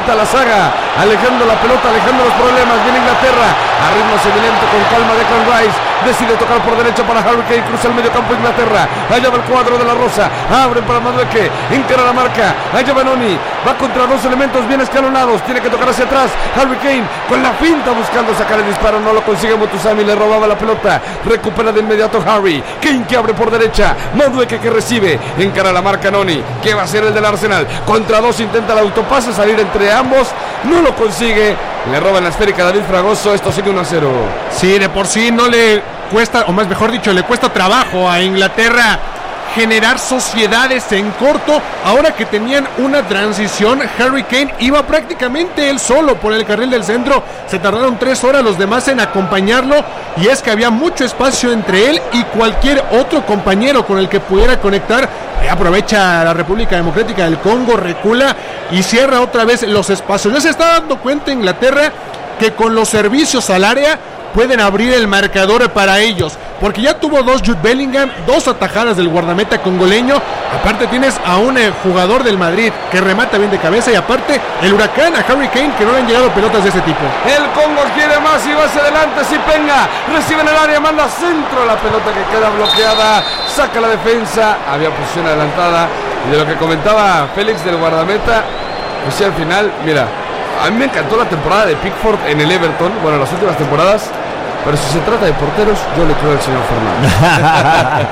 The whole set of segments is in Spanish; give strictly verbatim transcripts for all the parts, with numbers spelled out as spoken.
lenta la saga, alejando la pelota, alejando los problemas. Viene Inglaterra a ritmo semilento, con calma. Declan Rice decide tocar por derecha para Harry Kane, cruza el medio campo Inglaterra, allá va el cuadro de la Rosa, abren para Madueke, encara la marca, allá va Noni, va contra dos elementos bien escalonados, tiene que tocar hacia atrás. Harry Kane con la finta buscando sacar el disparo, no lo consigue. Motusami le robaba la pelota, recupera de inmediato Harry Kane, que abre por derecha, Madueke que recibe, encara la marca Noni, que va a ser el del Arsenal, contra dos intenta el autopase, salir entre ambos, no lo consigue, le roban la esférica a David Fragoso. Esto sigue uno a cero. Sí, de por sí no le cuesta, o más mejor dicho, le cuesta trabajo a Inglaterra generar sociedades en corto. Ahora que tenían una transición, Harry Kane iba prácticamente él solo por el carril del centro. Se tardaron tres horas los demás en acompañarlo, y es que había mucho espacio entre él y cualquier otro compañero con el que pudiera conectar. Aprovecha la República Democrática del Congo, recula y cierra otra vez los espacios. Ya se está dando cuenta Inglaterra que con los servicios al área pueden abrir el marcador para ellos, porque ya tuvo dos Jude Bellingham, dos atajadas del guardameta congoleño. Aparte tienes a un eh, jugador del Madrid que remata bien de cabeza, y aparte el huracán a Harry Kane, que no le han llegado pelotas de ese tipo. El Congo quiere más y va hacia adelante. Sipenga recibe en el área, manda centro, la pelota que queda bloqueada, saca la defensa, había posición adelantada. Y de lo que comentaba Félix del guardameta, pues sí, al final, mira, a mí me encantó la temporada de Pickford en el Everton, bueno, las últimas temporadas, pero si se trata de porteros, yo le creo al señor Fernández.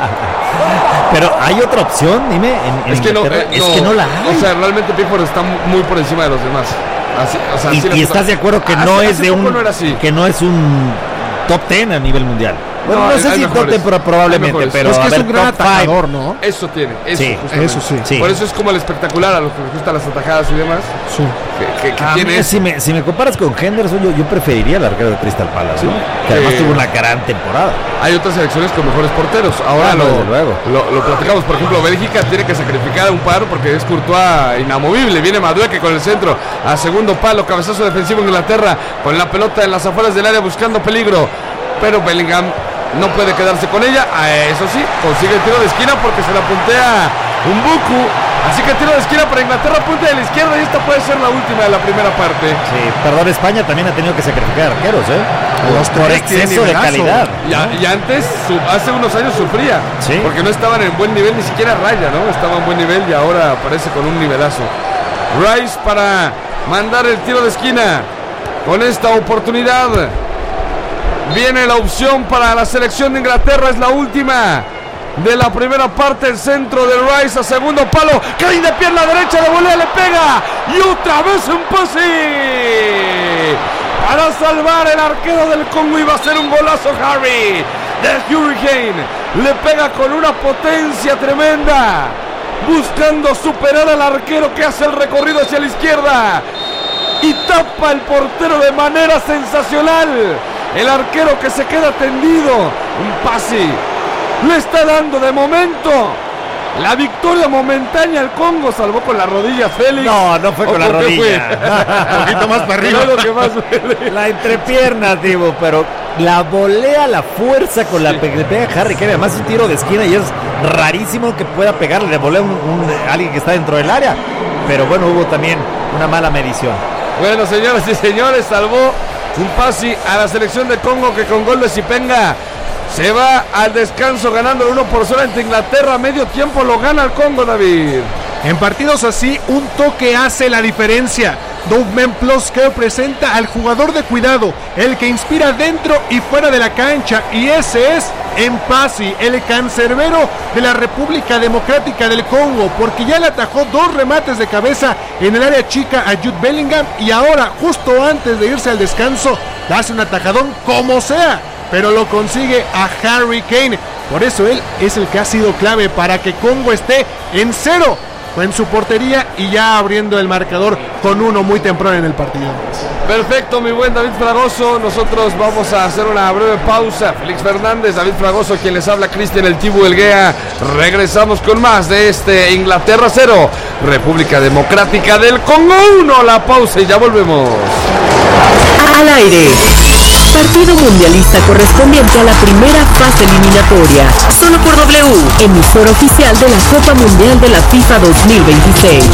Pero hay otra opción, dime, en, en es, que no, eh, es no, que no la hay. O sea, realmente Pickford está muy por encima de los demás. Así, o sea, y, así y estás de acuerdo que no es de un no era así. que no es un top ten a nivel mundial. Bueno, no, no sé si top ten, pero probablemente, pero es que a es ver, un gran atajador, ¿no? Eso tiene, eso, sí, eso sí. sí. Por eso es como el espectacular, a los que les gustan las atajadas y demás. Sí. Que, que, que a tiene mí, si, me, si me comparas con Henderson, yo, yo preferiría el arquero de Crystal Palace, ¿sí? ¿no? Que además eh, tuvo una gran temporada. Hay otras selecciones con mejores porteros. Ahora ah, no, lo, desde luego. Lo, lo platicamos. Por ejemplo, Bélgica tiene que sacrificar un par porque es Courtois inamovible. Viene Madueke con el centro a segundo palo, cabezazo defensivo en Inglaterra, con la pelota en las afueras del área buscando peligro, pero Bellingham no puede quedarse con ella. A eso sí, consigue el tiro de esquina porque se la puntea Mbuku. Así que tiro de esquina para Inglaterra, punta de la izquierda, y esta puede ser la última de la primera parte. Sí, perdón, España también ha tenido que sacrificar arqueros, ¿eh? Los por exceso de calidad. Y, a, y antes, su, hace unos años sufría, sí, porque no estaban en buen nivel, ni siquiera raya, ¿no? Estaba en buen nivel y ahora aparece con un nivelazo. Rice para mandar el tiro de esquina. Con esta oportunidad viene la opción para la selección de Inglaterra, es la última de la primera parte. El centro de Rice a segundo palo, Kane de pierna derecha, de volea le pega, y otra vez un pase para salvar el arquero del Congo. Iba a ser un golazo Harry de Hurricane, le pega con una potencia tremenda, buscando superar al arquero que hace el recorrido hacia la izquierda, y tapa el portero de manera sensacional. El arquero que se queda tendido, un pase le está dando de momento la victoria momentánea al Congo. Salvó con la rodilla Félix. No, no fue con la rodilla. Un poquito más para arriba. Lo que más la entrepierna, Divo, pero la volea, la fuerza con la que le pega Harry Kane. Además es un tiro de esquina y es rarísimo que pueda pegarle de volea un, un, alguien que está dentro del área. Pero bueno, hubo también una mala medición. Bueno, señoras y señores, salvó un pase a la selección de Congo, que con gol de Sipenga se va al descanso ganando el uno por cero ante Inglaterra. Medio tiempo lo gana el Congo, David. En partidos así, un toque hace la diferencia. Doveman Plus, que presenta al jugador de cuidado, el que inspira dentro y fuera de la cancha, y ese es Mpasi, el cancerbero de la República Democrática del Congo, porque ya le atajó dos remates de cabeza en el área chica a Jude Bellingham, y ahora, justo antes de irse al descanso, le hace un atajadón como sea, pero lo consigue a Harry Kane. Por eso él es el que ha sido clave para que Congo esté en cero en su portería y ya abriendo el marcador con uno muy temprano en el partido. Perfecto, mi buen David Fragoso. Nosotros vamos a hacer una breve pausa. Félix Fernández, David Fragoso, quien les habla, Cristian El Tibu Elguea. Regresamos con más de este Inglaterra cero, República Democrática del Congo uno. La pausa y ya volvemos. Al aire. Partido mundialista correspondiente a la primera fase eliminatoria. Solo por W, emisor oficial de la Copa Mundial de la FIFA dos mil veintiséis.